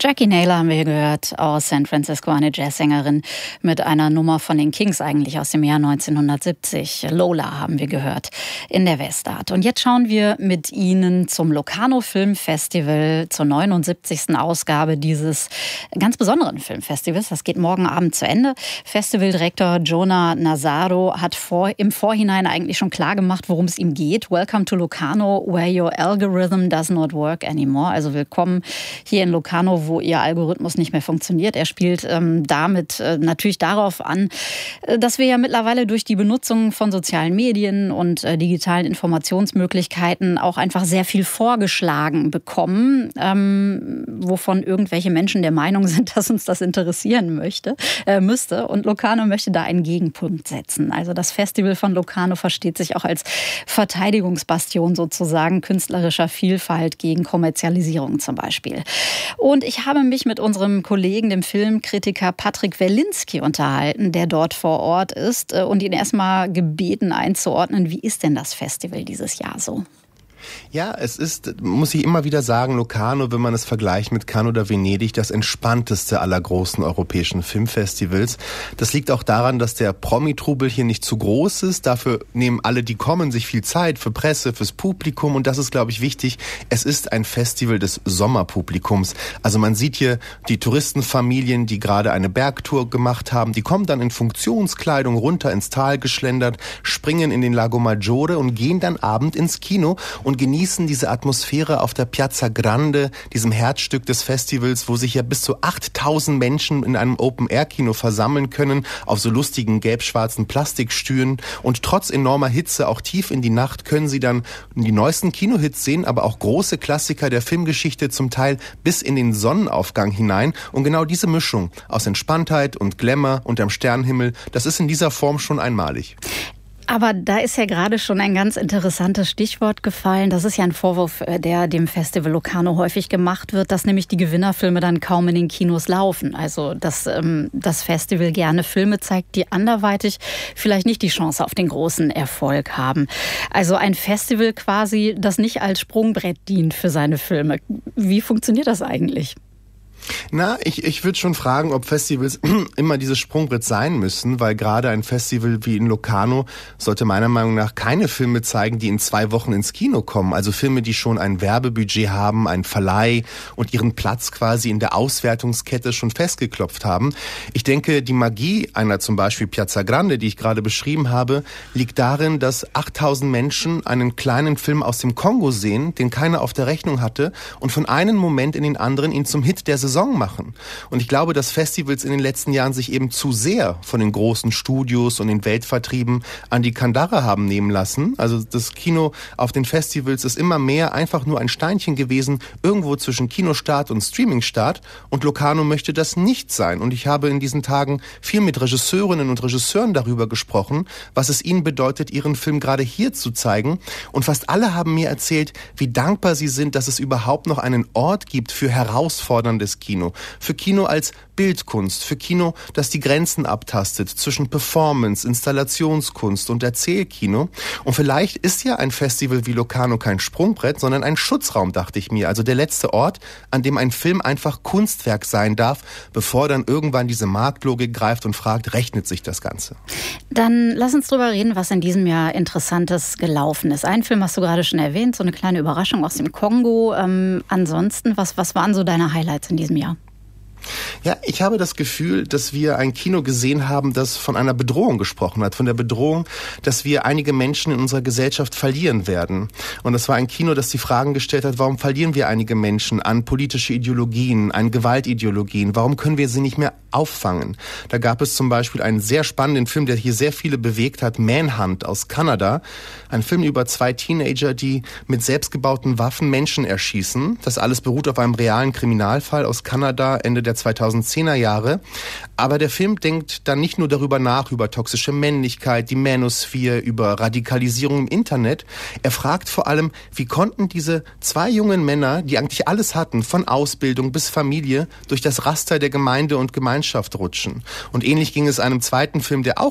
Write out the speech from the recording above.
Jackie Naylor haben wir hier gehört aus San Francisco, eine Jazzsängerin mit einer Nummer von den Kings, eigentlich aus dem Jahr 1970. Lola haben wir gehört in der Westart. Und jetzt schauen wir mit Ihnen zum Locarno Film Festival, zur 79. Ausgabe dieses ganz besonderen Filmfestivals. Das geht morgen Abend zu Ende. Festivaldirektor Jonah Nazaro hat im Vorhinein eigentlich schon klar gemacht, worum es ihm geht. Welcome to Locarno, where your algorithm does not work anymore. Also willkommen hier in Locarno, wo Ihr Algorithmus nicht mehr funktioniert. Er spielt damit natürlich darauf an, dass wir ja mittlerweile durch die Benutzung von sozialen Medien und digitalen Informationsmöglichkeiten auch einfach sehr viel vorgeschlagen bekommen, wovon irgendwelche Menschen der Meinung sind, dass uns das interessieren müsste. Und Locarno möchte da einen Gegenpunkt setzen. Also das Festival von Locarno versteht sich auch als Verteidigungsbastion sozusagen künstlerischer Vielfalt gegen Kommerzialisierung zum Beispiel. Und ich habe mich mit unserem Kollegen, dem Filmkritiker Patrick Werlinski, unterhalten, der dort vor Ort ist und ihn erstmal gebeten einzuordnen, wie ist denn das Festival dieses Jahr so? Ja, es ist, muss ich immer wieder sagen, Locarno, wenn man es vergleicht mit Cannes oder Venedig, das entspannteste aller großen europäischen Filmfestivals. Das liegt auch daran, dass der Promi-Trubel hier nicht zu groß ist. Dafür nehmen alle, die kommen, sich viel Zeit für Presse, fürs Publikum. Und das ist, glaube ich, wichtig. Es ist ein Festival des Sommerpublikums. Also man sieht hier die Touristenfamilien, die gerade eine Bergtour gemacht haben. Die kommen dann in Funktionskleidung runter ins Tal geschlendert, springen in den Lago Maggiore und gehen dann abend ins Kino und genießen diese Atmosphäre auf der Piazza Grande, diesem Herzstück des Festivals, wo sich ja bis zu 8000 Menschen in einem Open-Air-Kino versammeln können, auf so lustigen gelb-schwarzen Plastikstühlen. Und trotz enormer Hitze, auch tief in die Nacht, können sie dann die neuesten Kinohits sehen, aber auch große Klassiker der Filmgeschichte, zum Teil bis in den Sonnenaufgang hinein. Und genau diese Mischung aus Entspanntheit und Glamour unterm Sternenhimmel, das ist in dieser Form schon einmalig. Aber da ist ja gerade schon ein ganz interessantes Stichwort gefallen. Das ist ja ein Vorwurf, der dem Festival Locarno häufig gemacht wird, dass nämlich die Gewinnerfilme dann kaum in den Kinos laufen. Also dass das Festival gerne Filme zeigt, die anderweitig vielleicht nicht die Chance auf den großen Erfolg haben. Also ein Festival quasi, das nicht als Sprungbrett dient für seine Filme. Wie funktioniert das eigentlich? Na, ich würde schon fragen, ob Festivals immer dieses Sprungbrett sein müssen, weil gerade ein Festival wie in Locarno sollte meiner Meinung nach keine Filme zeigen, die in 2 Wochen ins Kino kommen. Also Filme, die schon ein Werbebudget haben, einen Verleih und ihren Platz quasi in der Auswertungskette schon festgeklopft haben. Ich denke, die Magie einer zum Beispiel Piazza Grande, die ich gerade beschrieben habe, liegt darin, dass 8000 Menschen einen kleinen Film aus dem Kongo sehen, den keiner auf der Rechnung hatte und von einem Moment in den anderen ihn zum Hit der Saison machen. Und ich glaube, dass Festivals in den letzten Jahren sich eben zu sehr von den großen Studios und den Weltvertrieben an die Kandare haben nehmen lassen. Also das Kino auf den Festivals ist immer mehr einfach nur ein Steinchen gewesen, irgendwo zwischen Kinostart und Streamingstart. Und Locarno möchte das nicht sein. Und ich habe in diesen Tagen viel mit Regisseurinnen und Regisseuren darüber gesprochen, was es ihnen bedeutet, ihren Film gerade hier zu zeigen. Und fast alle haben mir erzählt, wie dankbar sie sind, dass es überhaupt noch einen Ort gibt für herausforderndes Kino. Für Kino als Bildkunst, für Kino, das die Grenzen abtastet zwischen Performance, Installationskunst und Erzählkino. Und vielleicht ist ja ein Festival wie Locarno kein Sprungbrett, sondern ein Schutzraum, dachte ich mir. Also der letzte Ort, an dem ein Film einfach Kunstwerk sein darf, bevor dann irgendwann diese Marktlogik greift und fragt, rechnet sich das Ganze? Dann lass uns drüber reden, was in diesem Jahr Interessantes gelaufen ist. Einen Film hast du gerade schon erwähnt, so eine kleine Überraschung aus dem Kongo. Ansonsten, was waren so deine Highlights in diesem Jahr? Ja, ich habe das Gefühl, dass wir ein Kino gesehen haben, das von einer Bedrohung gesprochen hat. Von der Bedrohung, dass wir einige Menschen in unserer Gesellschaft verlieren werden. Und das war ein Kino, das die Fragen gestellt hat, warum verlieren wir einige Menschen an politische Ideologien, an Gewaltideologien? Warum können wir sie nicht mehr auffangen? Da gab es zum Beispiel einen sehr spannenden Film, der hier sehr viele bewegt hat, Manhunt aus Kanada. Ein Film über 2 Teenager, die mit selbstgebauten Waffen Menschen erschießen. Das alles beruht auf einem realen Kriminalfall aus Kanada, Ende der 2010er Jahre. Aber der Film denkt dann nicht nur darüber nach, über toxische Männlichkeit, die Manosphere, über Radikalisierung im Internet. Er fragt vor allem, wie konnten diese 2 jungen Männer, die eigentlich alles hatten, von Ausbildung bis Familie, durch das Raster der Gemeinde und Gemeinschaft rutschen. Und ähnlich ging es einem zweiten Film, der auch